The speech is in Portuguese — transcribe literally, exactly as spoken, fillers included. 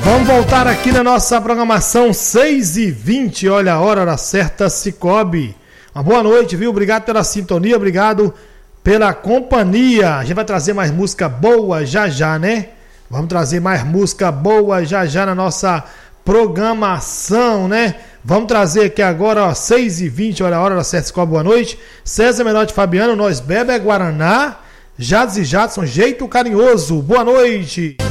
Vamos voltar aqui na nossa programação seis e vinte, olha a hora, hora certa, Cicobi. Uma boa noite, viu? Obrigado pela sintonia, obrigado pela companhia. A gente vai trazer mais música boa já já, né? Vamos trazer mais música boa já já na nossa programação, né? Vamos trazer aqui agora, ó, seis e vinte, olha a hora, hora certa, Cicobi, boa noite. César Menotti Fabiano, nós bebe é Guaraná, Jades e Jadson, jeito carinhoso, boa noite.